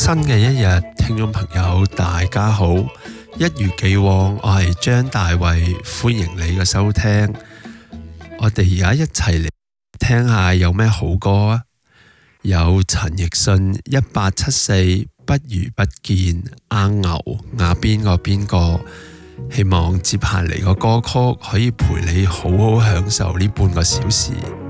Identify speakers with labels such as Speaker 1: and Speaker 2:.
Speaker 1: 新嘅一日，聽眾朋友大家好，一如既往，我係張大衛，歡迎你嘅收聽。我哋而家一齊嚟聽下有咩好歌啊！有陳奕迅1874不如不見，阿牛邊個，希望接下嚟個歌曲可以陪你好好享受呢半個小時。